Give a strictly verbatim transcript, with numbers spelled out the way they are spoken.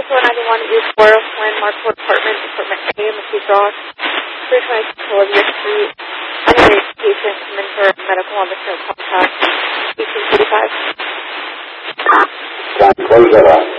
four ninety-one East four Landmark Court Apartment, Apartment A in the Peace Rock, three twenty-six Olivia Street. Underage patient come in for medical on the same contact, eighteen forty-five. Close that up.